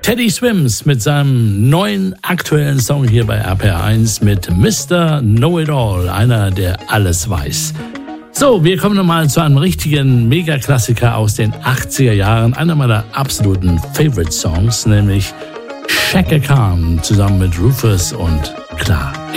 Teddy Swims mit seinem neuen aktuellen Song hier bei RPR1 mit Mr. Know-It-All, einer, der alles weiß. So, wir kommen nochmal zu einem richtigen Mega-Klassiker aus den 80er Jahren, einer meiner absoluten Favorite-Songs, nämlich Chaka Khan zusammen mit Rufus und Klar.